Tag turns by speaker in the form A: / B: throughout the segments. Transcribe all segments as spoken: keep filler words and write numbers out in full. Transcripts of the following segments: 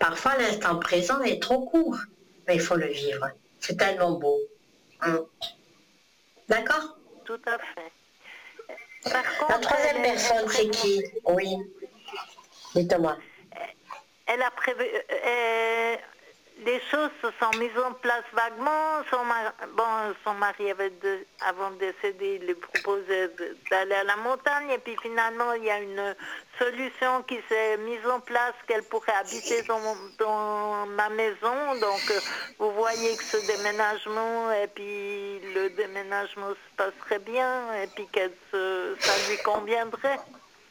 A: parfois l'instant présent est trop court, mais il faut le vivre. C'est tellement beau. Hum. D'accord?
B: Tout à fait. Par contre,
A: la troisième
B: elle,
A: personne,
B: elle
A: c'est qui? Oui. Dites-moi.
B: Elle a prévu... Euh, les choses se sont mises en place vaguement. Son mari, bon, son mari avait de, avant de décéder, il lui proposait d'aller à la montagne. Et puis finalement, il y a une solution qui s'est mise en place qu'elle pourrait habiter dans, dans ma maison. Donc, euh, vous voyez que ce déménagement, et puis le déménagement se passerait bien, et puis que ça lui conviendrait.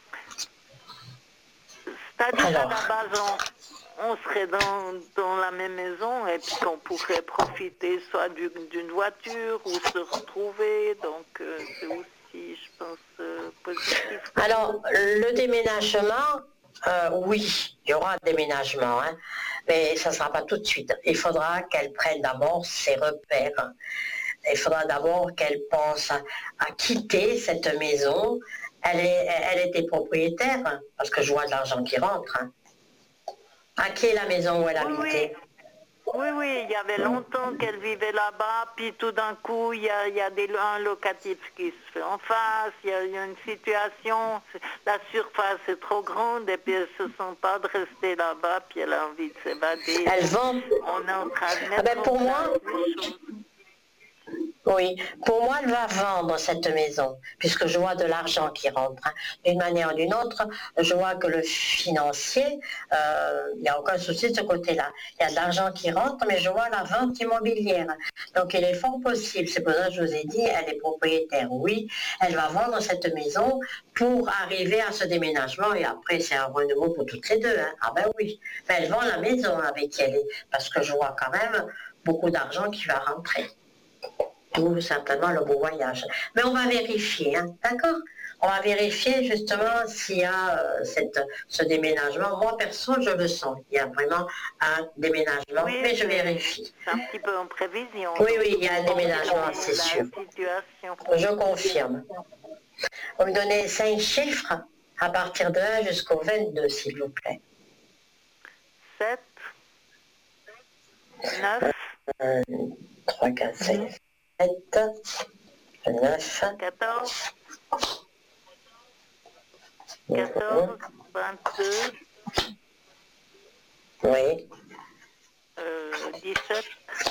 B: C'est-à-dire qu'à la base, on, on serait dans, dans la même maison et puis qu'on pourrait profiter soit d'une voiture ou se retrouver. Donc, euh, c'est aussi, je pense, euh, positif.
A: Alors, le déménagement, euh, oui, il y aura un déménagement, hein, mais ça ne sera pas tout de suite. Il faudra qu'elle prenne d'abord ses repères. Il faudra d'abord qu'elle pense à, à quitter cette maison. Elle, est, elle était propriétaire, parce que je vois de l'argent qui rentre. Hein. À qui est la maison où elle
B: oui,
A: habitait?
B: Oui, oui, oui, il y avait longtemps qu'elle vivait là-bas, puis tout d'un coup, il y a, il y a des, un locatif qui se fait en face, il y a, il y a une situation, la surface est trop grande, et puis elle ne se sent pas de rester là-bas, puis elle a envie de s'évader.
A: Elle vend.
B: On est en train de mettre
A: ah ben pour
B: en
A: moi,
B: place des choses.
A: Oui, pour moi, elle va vendre cette maison, puisque je vois de l'argent qui rentre. Hein. D'une manière ou d'une autre, je vois que le financier, euh, il n'y a aucun souci de ce côté-là. Il y a de l'argent qui rentre, mais je vois la vente immobilière. Donc, il est fort possible, c'est pour ça que je vous ai dit, elle est propriétaire. Oui, elle va vendre cette maison pour arriver à ce déménagement, et après, c'est un renouveau pour toutes les deux. Hein. Ah ben oui, mais elle vend la maison avec qui elle est, parce que je vois quand même beaucoup d'argent qui va rentrer. Tout simplement le beau voyage. Mais on va vérifier, hein, d'accord? On va vérifier justement s'il y a euh, cette, ce déménagement. Moi, perso, je le sens. Il y a vraiment un déménagement,
B: Oui,
A: mais je vérifie.
B: C'est un petit peu en prévision.
A: Oui, oui, il y a un déménagement, c'est sûr.
B: Situation.
A: Je confirme. Vous me donnez cinq chiffres à partir de un jusqu'au vingt-deux, s'il vous plaît.
B: sept, neuf,
A: un, trois, quatre, cinq, sept, neuf,
B: quatorze, quatorze, vingt-deux,
A: oui.
B: euh, dix-sept.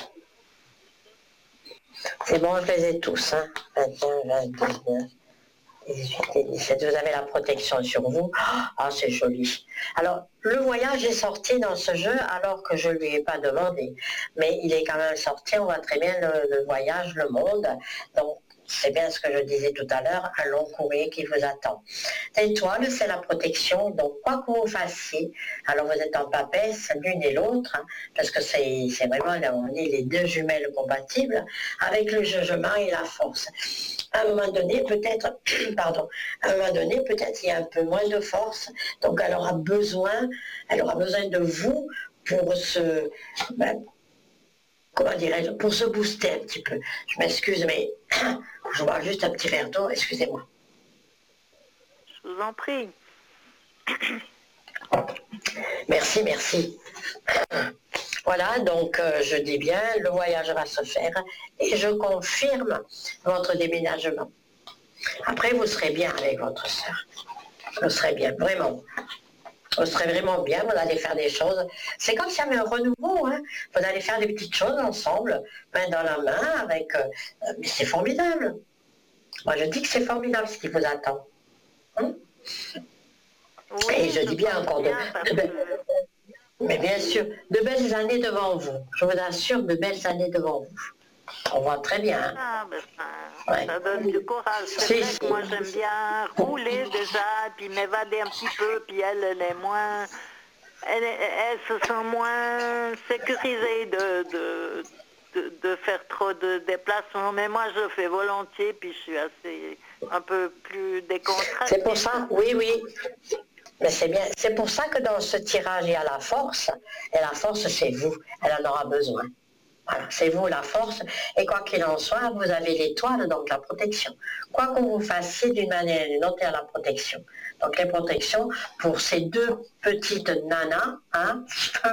A: C'est bon, je les ai tous. Hein. vingt et un, vingt-neuf, dix-huit et dix-sept. Vous avez la protection sur vous. Ah, c'est joli. Alors, le voyage est sorti dans ce jeu alors que je ne lui ai pas demandé. Mais il est quand même sorti. On voit très bien le, le voyage, le monde. Donc, c'est bien ce que je disais tout à l'heure, un long courrier qui vous attend. L'étoile, c'est la protection, donc quoi que vous fassiez, alors vous êtes en papesse, l'une et l'autre, hein, parce que c'est vraiment, on est les deux jumelles compatibles, avec le jugement et la force. À un moment donné, peut-être, pardon, à un moment donné, peut-être il y a un peu moins de force, donc elle aura besoin, elle aura besoin de vous pour se... Ben, comment dirais-je, pour se booster un petit peu. Je m'excuse, mais je bois juste un petit verre d'eau, excusez-moi.
B: Je vous en prie.
A: Merci, merci. Voilà, donc euh, je dis bien, le voyage va se faire et je confirme votre déménagement. Après, vous serez bien avec votre soeur. Vous serez bien, vraiment. Vous serez vraiment bien, vous allez faire des choses. C'est comme s'il y avait un renouveau, hein. Vous allez faire des petites choses ensemble, main dans la main, avec... Euh, mais c'est formidable. Moi, je dis que c'est formidable ce qui vous attend. Hein?
B: Oui,
A: et je dis bien encore de, de belles... Mais bien sûr, de belles années devant vous. Je vous assure, de belles années devant vous. On voit très bien. Hein.
B: Ah, ben, ça, ouais. Ça donne du courage. C'est
A: si,
B: vrai
A: si.
B: que moi, j'aime bien rouler déjà, puis m'évader un petit peu, puis elle, elle est moins... Elle, elle se sent moins sécurisée de, de, de, de faire trop de déplacements. Mais moi, je fais volontiers, puis je suis assez un peu plus décontractée.
A: C'est pour ça, oui, oui. Mais c'est bien. C'est pour ça que dans ce tirage, il y a la force. Et la force, c'est vous. Elle en aura besoin. Voilà, c'est vous la force. Et quoi qu'il en soit, vous avez l'étoile, donc la protection. Quoi qu'on vous fassiez d'une manière ou d'une autre, il y a la protection. Donc les protections pour ces deux petites nanas, hein,